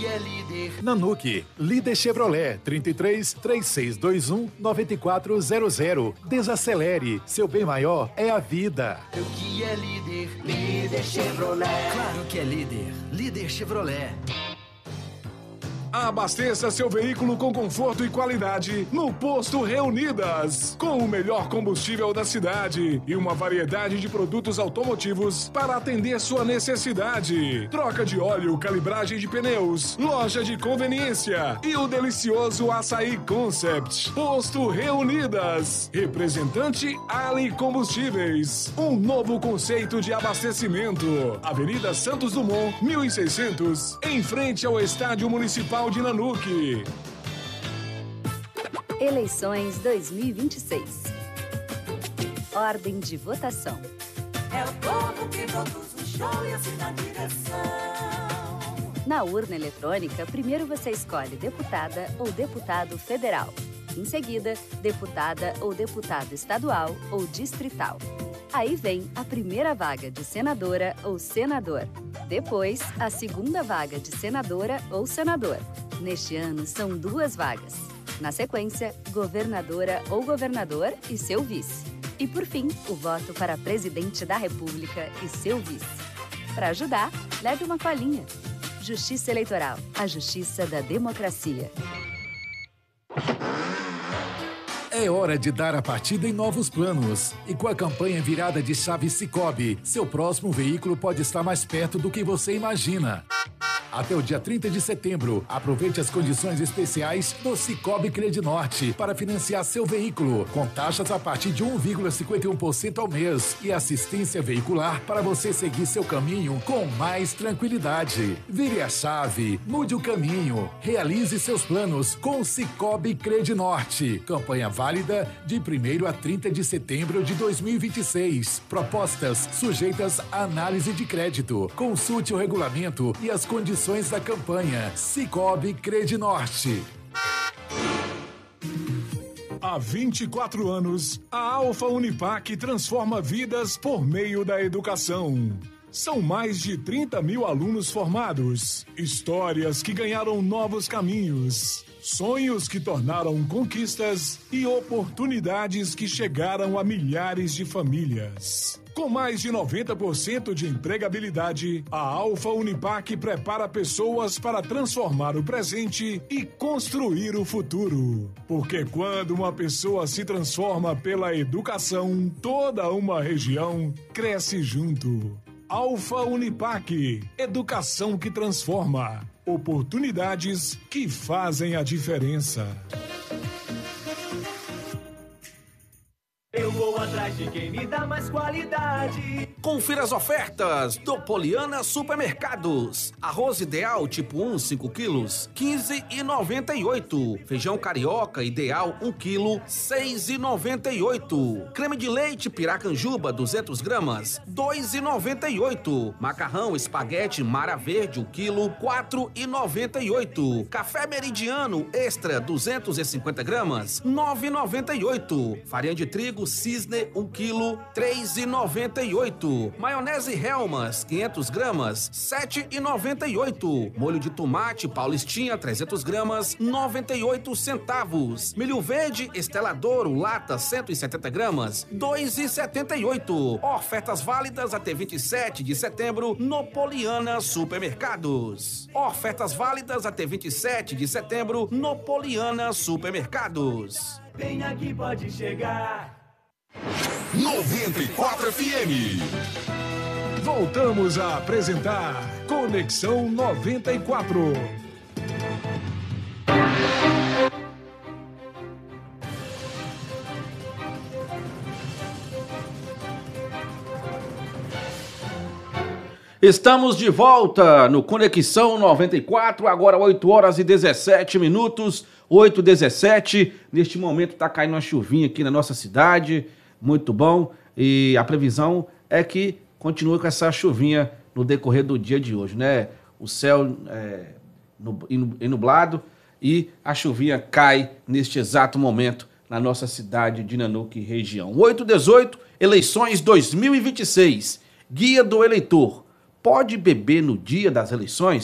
é líder. Nanuque, líder Chevrolet, 33 3621 9400. Desacelere, seu bem maior é a vida. O que é líder? Líder Chevrolet. Claro que é líder. Líder Chevrolet. Abasteça seu veículo com conforto e qualidade no Posto Reunidas, com o melhor combustível da cidade e uma variedade de produtos automotivos para atender sua necessidade. Troca de óleo, calibragem de pneus, loja de conveniência e o delicioso Açaí Concept. Posto Reunidas, representante Ali Combustíveis, um novo conceito de abastecimento. Avenida Santos Dumont, 1600, em frente ao Estádio Municipal de Nanuque. Eleições 2026. Ordem de votação. É o povo que produz o show e assim na direção. Na urna eletrônica, primeiro você escolhe deputada ou deputado federal. Em seguida, deputada ou deputado estadual ou distrital. Aí vem a primeira vaga de senadora ou senador. Depois, a segunda vaga de senadora ou senador. Neste ano, são 2 vagas. Na sequência, governadora ou governador e seu vice. E, por fim, o voto para presidente da República e seu vice. Para ajudar, leve uma colinha. Justiça Eleitoral, a justiça da democracia. É hora de dar a partida em novos planos. E com a campanha virada de chave Sicoob, seu próximo veículo pode estar mais perto do que você imagina. Até o dia 30 de setembro, aproveite as condições especiais do Sicoob Credinorte para financiar seu veículo, com taxas a partir de 1,51% ao mês e assistência veicular para você seguir seu caminho com mais tranquilidade. Vire a chave, mude o caminho, realize seus planos com o Sicoob Credinorte. Campanha válida de 1º a 30 de setembro de 2026. Propostas sujeitas à análise de crédito. Consulte o regulamento e as condições da campanha. Sicoob Credinorte. Há 24 anos, a Alfa Unipac transforma vidas por meio da educação. São mais de 30 mil alunos formados, histórias que ganharam novos caminhos, sonhos que tornaram conquistas e oportunidades que chegaram a milhares de famílias. Com mais de 90% de empregabilidade, a Alfa Unipac prepara pessoas para transformar o presente e construir o futuro. Porque quando uma pessoa se transforma pela educação, toda uma região cresce junto. Alfa Unipac, educação que transforma, oportunidades que fazem a diferença. Eu vou atrás de quem me dá mais qualidade. Confira as ofertas do Poliana Supermercados. Arroz Ideal tipo 1, 5 quilos, R$ 15,98. Feijão carioca Ideal 1 quilo, R$ 6,98. Creme de leite Piracanjuba 200 gramas, R$ 2,98. Macarrão espaguete Mara Verde 1 quilo, R$ 4,98. Café Meridiano Extra 250 gramas, R$ 9,98. Farinha de trigo Cisne 1 quilo, R$ 3,98. Maionese Helmas 500 gramas, R$ 7,98. Molho de tomate Paulistinha 300 gramas, R$ 98 centavos. Milho verde Estela Douro lata 170 gramas, R$ 2,78. Ofertas válidas até 27 de setembro no Poliana Supermercados. Ofertas válidas até 27 de setembro no Poliana Supermercados. Vem aqui, pode chegar. 94 FM. Voltamos a apresentar Conexão 94. Estamos de volta no Conexão 94, agora 8 horas e 17 minutos, 8h17. Neste momento está caindo uma chuvinha aqui na nossa cidade, muito bom. E a previsão é que continue com essa chuvinha no decorrer do dia de hoje, né? O céu nublado e a chuvinha cai neste exato momento na nossa cidade de Nanuque região. 8h18, eleições 2026, Guia do Eleitor. Pode beber no dia das eleições?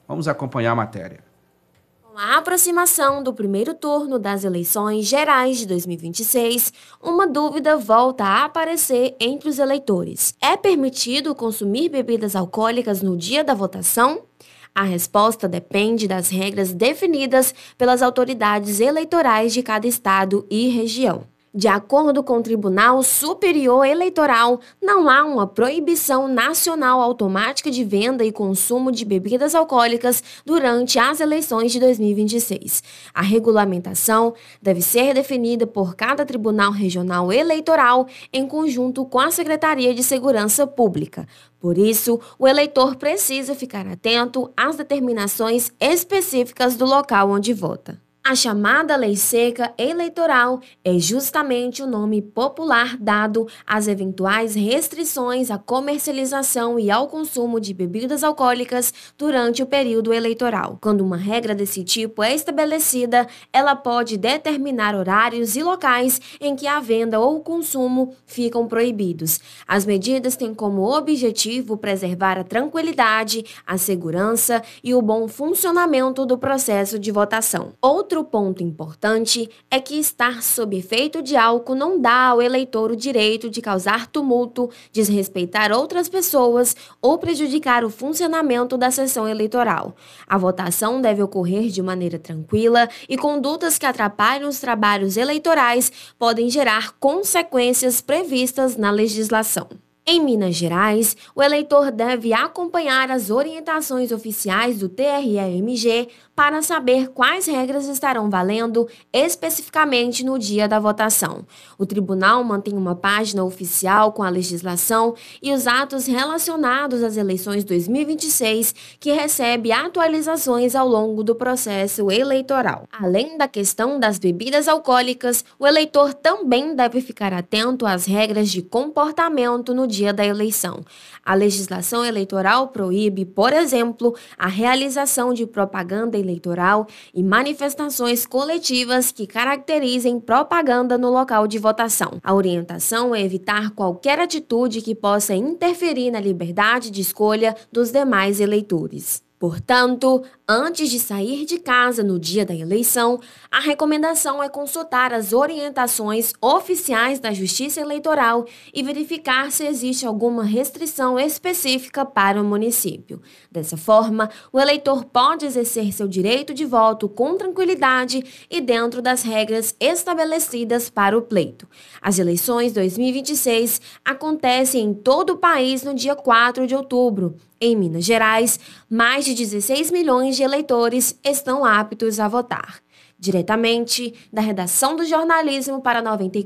Vamos acompanhar a matéria. Com a aproximação do primeiro turno das eleições gerais de 2026, uma dúvida volta a aparecer entre os eleitores. É permitido consumir bebidas alcoólicas no dia da votação? A resposta depende das regras definidas pelas autoridades eleitorais de cada estado e região. De acordo com o Tribunal Superior Eleitoral, não há uma proibição nacional automática de venda e consumo de bebidas alcoólicas durante as eleições de 2026. A regulamentação deve ser definida por cada Tribunal Regional Eleitoral em conjunto com a Secretaria de Segurança Pública. Por isso, o eleitor precisa ficar atento às determinações específicas do local onde vota. A chamada Lei Seca Eleitoral é justamente o nome popular dado às eventuais restrições à comercialização e ao consumo de bebidas alcoólicas durante o período eleitoral. Quando uma regra desse tipo é estabelecida, ela pode determinar horários e locais em que a venda ou o consumo ficam proibidos. As medidas têm como objetivo preservar a tranquilidade, a segurança e o bom funcionamento do processo de votação. Outro ponto importante é que estar sob efeito de álcool não dá ao eleitor o direito de causar tumulto, desrespeitar outras pessoas ou prejudicar o funcionamento da sessão eleitoral. A votação deve ocorrer de maneira tranquila e condutas que atrapalham os trabalhos eleitorais podem gerar consequências previstas na legislação. Em Minas Gerais, o eleitor deve acompanhar as orientações oficiais do TRE-MG para saber quais regras estarão valendo especificamente no dia da votação. O tribunal mantém uma página oficial com a legislação e os atos relacionados às eleições 2026, que recebe atualizações ao longo do processo eleitoral. Além da questão das bebidas alcoólicas, o eleitor também deve ficar atento às regras de comportamento no dia da eleição. A legislação eleitoral proíbe, por exemplo, a realização de propaganda eleitoral e manifestações coletivas que caracterizem propaganda no local de votação. A orientação é evitar qualquer atitude que possa interferir na liberdade de escolha dos demais eleitores. Portanto, antes de sair de casa no dia da eleição, a recomendação é consultar as orientações oficiais da Justiça Eleitoral e verificar se existe alguma restrição específica para o município. Dessa forma, o eleitor pode exercer seu direito de voto com tranquilidade e dentro das regras estabelecidas para o pleito. As eleições 2026 acontecem em todo o país no dia 4 de outubro. Em Minas Gerais, mais de 16 milhões de eleitores estão aptos a votar. Diretamente da redação do Jornalismo para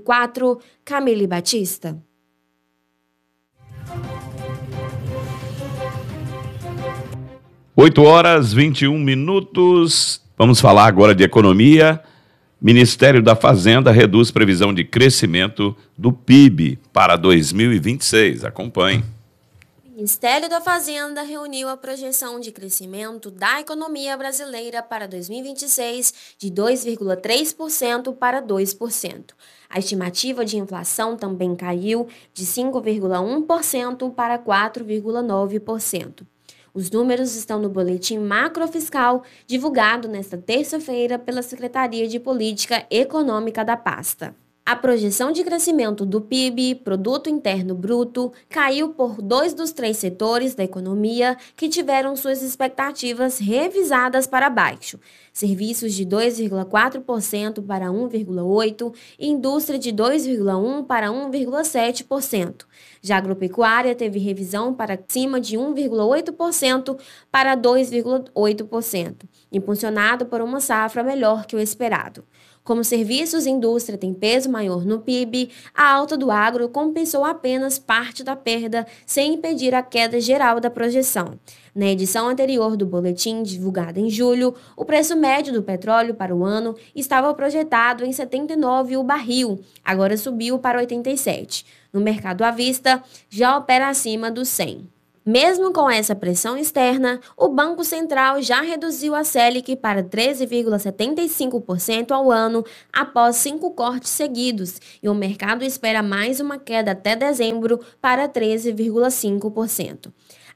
94, Camille Batista. Oito horas 21 minutos. Vamos falar agora de economia. Ministério da Fazenda reduz previsão de crescimento do PIB para 2026. Acompanhe. O Ministério da Fazenda reuniu a projeção de crescimento da economia brasileira para 2026 de 2,3% para 2%. A estimativa de inflação também caiu de 5,1% para 4,9%. Os números estão no boletim macrofiscal divulgado nesta terça-feira pela Secretaria de Política Econômica da pasta. A projeção de crescimento do PIB, Produto Interno Bruto, caiu por 2 dos 3 setores da economia que tiveram suas expectativas revisadas para baixo. Serviços de 2,4% para 1,8% e indústria de 2,1% para 1,7%. Já a agropecuária teve revisão para cima de 1,8% para 2,8%, impulsionado por uma safra melhor que o esperado. Como serviços e indústria têm peso maior no PIB, a alta do agro compensou apenas parte da perda, sem impedir a queda geral da projeção. Na edição anterior do boletim, divulgado em julho, o preço médio do petróleo para o ano estava projetado em 79 o barril, agora subiu para 87. No mercado à vista, já opera acima dos 100. Mesmo com essa pressão externa, o Banco Central já reduziu a Selic para 13,75% ao ano após 5 cortes seguidos, e o mercado espera mais uma queda até dezembro para 13,5%.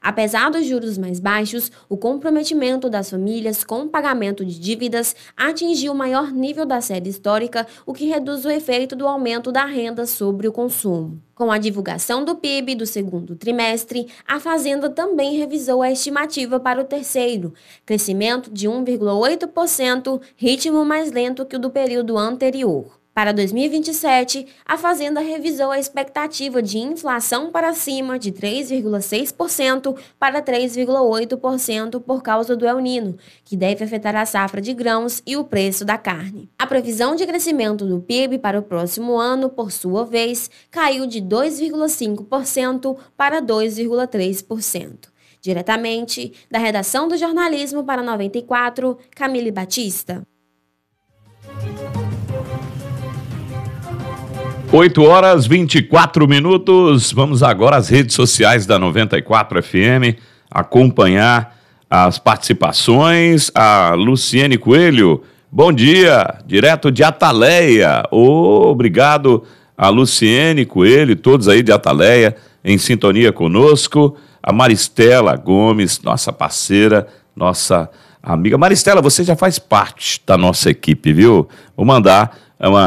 Apesar dos juros mais baixos, o comprometimento das famílias com o pagamento de dívidas atingiu o maior nível da série histórica, o que reduz o efeito do aumento da renda sobre o consumo. Com a divulgação do PIB do segundo trimestre, a Fazenda também revisou a estimativa para o terceiro, crescimento de 1,8%, ritmo mais lento que o do período anterior. Para 2027, a Fazenda revisou a expectativa de inflação para cima de 3,6% para 3,8% por causa do El Niño, que deve afetar a safra de grãos e o preço da carne. A previsão de crescimento do PIB para o próximo ano, por sua vez, caiu de 2,5% para 2,3%. Diretamente da redação do jornalismo para 94, Camille Batista. 8h24. Vamos agora às redes sociais da 94 FM acompanhar as participações. A Luciene Coelho, bom dia, direto de Ataleia. Obrigado a Luciene Coelho, todos aí de Ataleia em sintonia conosco. A Maristela Gomes, nossa parceira, nossa amiga. Maristela, você já faz parte da nossa equipe, viu? Vou mandar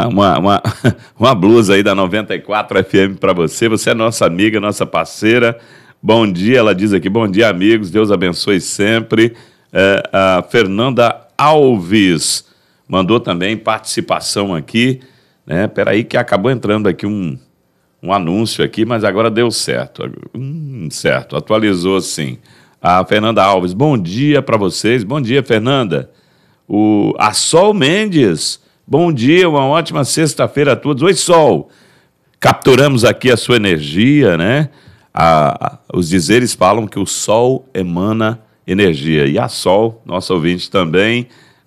uma blusa aí da 94 FM para você. Você é nossa amiga, nossa parceira. Bom dia, ela diz aqui, bom dia, amigos, Deus abençoe sempre. A Fernanda Alves mandou também participação aqui, né? Peraí que acabou entrando aqui um anúncio aqui, mas agora deu certo. Certo, atualizou sim. A Fernanda Alves, bom dia para vocês. Bom dia, Fernanda. A Sol Mendes, bom dia, uma ótima sexta-feira a todos. Oi, Sol. Capturamos aqui a sua energia, né? Os dizeres falam que o Sol emana energia. E a Sol, nosso ouvinte também.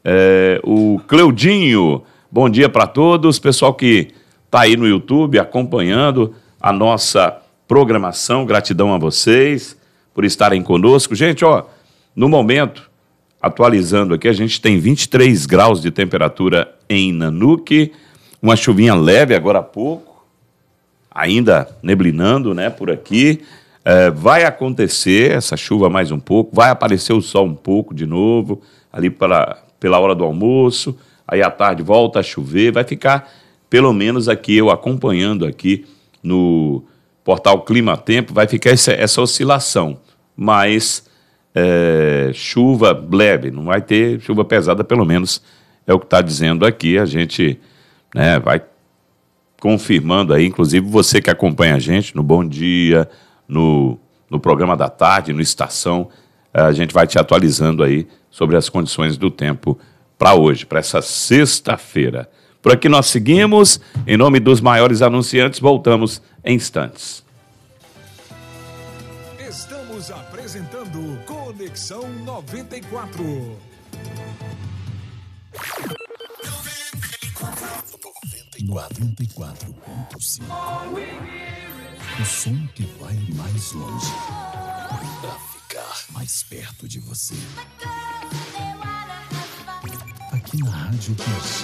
O Cleudinho, bom dia para todos. Pessoal que está aí no YouTube acompanhando a nossa programação. Gratidão a vocês por estarem conosco. Gente, no momento, atualizando aqui, a gente tem 23 graus de temperatura em Nanuque, uma chuvinha leve agora há pouco, ainda neblinando, né, por aqui. Vai acontecer essa chuva mais um pouco, vai aparecer o sol um pouco de novo, ali pela hora do almoço, aí à tarde volta a chover, vai ficar, pelo menos aqui, eu acompanhando aqui no portal Clima Tempo, vai ficar essa oscilação, mas chuva leve, não vai ter chuva pesada, pelo menos é o que está dizendo aqui. A gente, né, vai confirmando aí, inclusive você que acompanha a gente no Bom Dia, no programa da tarde, no Estação, a gente vai te atualizando aí sobre as condições do tempo para hoje, para essa sexta-feira. Por aqui nós seguimos, em nome dos maiores anunciantes, voltamos em instantes. Estamos apresentando Conexão 94. 94.5. O som que vai mais longe pra ficar mais perto de você. Aqui na Rádio que